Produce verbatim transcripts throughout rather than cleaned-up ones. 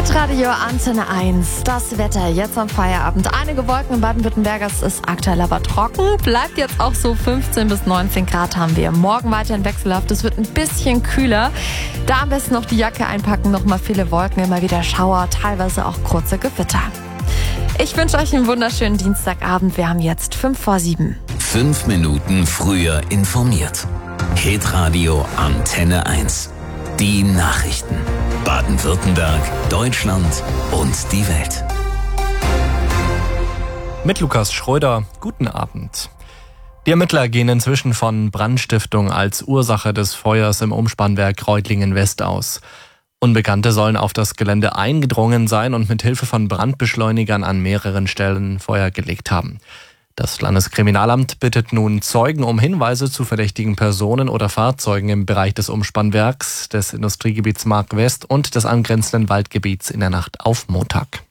Hitradio Antenne eins. Das Wetter jetzt am Feierabend. Einige Wolken in Baden-Württemberg. Es ist aktuell aber trocken. Bleibt jetzt auch so fünfzehn bis neunzehn Grad haben wir. Morgen weiterhin wechselhaft. Es wird ein bisschen kühler. Da am besten noch die Jacke einpacken. Nochmal viele Wolken, immer wieder Schauer, teilweise auch kurze Gewitter. Ich wünsche euch einen wunderschönen Dienstagabend. Wir haben jetzt fünf vor sieben. Fünf Minuten früher informiert. Hitradio Antenne eins. Die Nachrichten. Baden-Württemberg, Deutschland und die Welt. Mit Lukas Schröder, guten Abend. Die Ermittler gehen inzwischen von Brandstiftung als Ursache des Feuers im Umspannwerk Reutlingen West aus. Unbekannte sollen auf das Gelände eingedrungen sein und mit Hilfe von Brandbeschleunigern an mehreren Stellen Feuer gelegt haben. Das Landeskriminalamt bittet nun Zeugen um Hinweise zu verdächtigen Personen oder Fahrzeugen im Bereich des Umspannwerks, des Industriegebiets Mark West und des angrenzenden Waldgebiets in der Nacht auf Montag.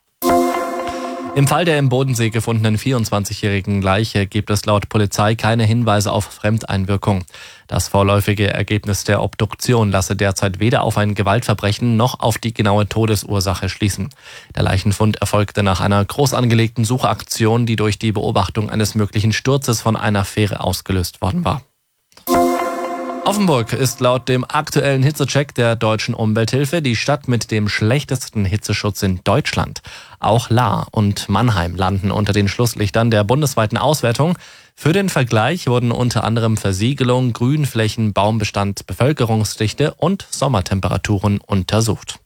Im Fall der im Bodensee gefundenen vierundzwanzigjährigen Leiche gibt es laut Polizei keine Hinweise auf Fremdeinwirkung. Das vorläufige Ergebnis der Obduktion lasse derzeit weder auf ein Gewaltverbrechen noch auf die genaue Todesursache schließen. Der Leichenfund erfolgte nach einer groß angelegten Suchaktion, die durch die Beobachtung eines möglichen Sturzes von einer Fähre ausgelöst worden war. Offenburg ist laut dem aktuellen Hitzecheck der Deutschen Umwelthilfe die Stadt mit dem schlechtesten Hitzeschutz in Deutschland. Auch Lahr und Mannheim landen unter den Schlusslichtern der bundesweiten Auswertung. Für den Vergleich wurden unter anderem Versiegelung, Grünflächen, Baumbestand, Bevölkerungsdichte und Sommertemperaturen untersucht.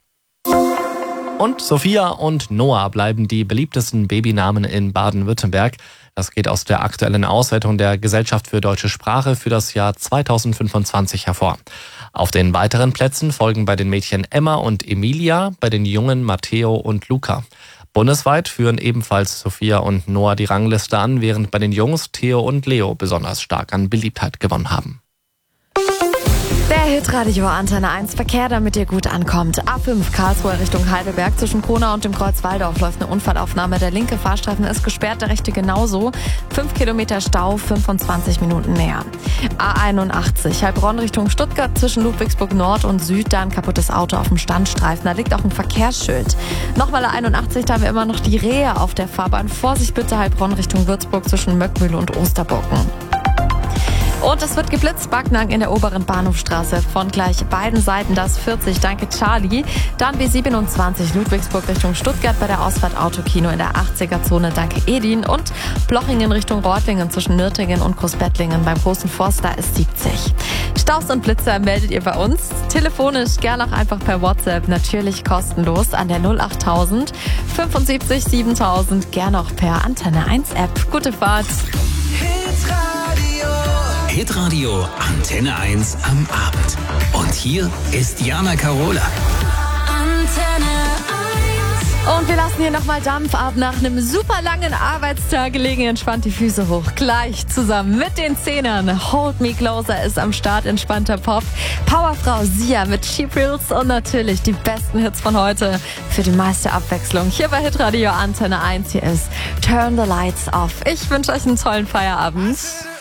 Und Sophia und Noah bleiben die beliebtesten Babynamen in Baden-Württemberg. Das geht aus der aktuellen Auswertung der Gesellschaft für deutsche Sprache für das Jahr zweitausendfünfundzwanzig hervor. Auf den weiteren Plätzen folgen bei den Mädchen Emma und Emilia, bei den Jungen Matteo und Luca. Bundesweit führen ebenfalls Sophia und Noah die Rangliste an, während bei den Jungs Theo und Leo besonders stark an Beliebtheit gewonnen haben. Der Hitradio Antenne eins Verkehr, damit ihr gut ankommt. A fünf Karlsruhe Richtung Heidelberg. Zwischen Kona und dem Kreuz Walldorf läuft eine Unfallaufnahme. Der linke Fahrstreifen ist gesperrt, der rechte genauso. Fünf Kilometer Stau, fünfundzwanzig Minuten mehr. A einundachtzig Heilbronn Richtung Stuttgart zwischen Ludwigsburg Nord und Süd. Da ein kaputtes Auto auf dem Standstreifen. Da liegt auch ein Verkehrsschild. Nochmal A einundachtzig, da haben wir immer noch die Rehe auf der Fahrbahn. Vorsicht bitte, Heilbronn Richtung Würzburg zwischen Möckmühle und Osterburgen. Und es wird geblitzt, Backnang in der oberen Bahnhofstraße. Von gleich beiden Seiten das vierzig, danke Charlie. Dann B siebenundzwanzig Ludwigsburg Richtung Stuttgart bei der Ausfahrt Autokino in der achtziger-Zone, danke Edin. Und Blochingen Richtung Reutlingen zwischen Nürtingen und Großbettlingen beim Großen Forst, da ist siebzig. Staus und Blitzer meldet ihr bei uns. Telefonisch gerne auch einfach per WhatsApp, natürlich kostenlos an der null achttausend fünfundsiebzig siebentausend, gerne auch per Antenne eins App. Gute Fahrt. Hitradio Antenne eins am Abend. Und hier ist Jana Karola. Antenne eins. Und wir lassen hier nochmal Dampf ab nach einem super langen Arbeitstag. Legen entspannt die Füße hoch. Gleich zusammen mit den Zehnern. Hold Me Closer ist am Start, entspannter Pop. Powerfrau Sia mit Cheap Reels und natürlich die besten Hits von heute für die meiste Abwechslung. Hier bei Hitradio Antenne eins. Hier ist Turn the Lights Off. Ich wünsche euch einen tollen Feierabend.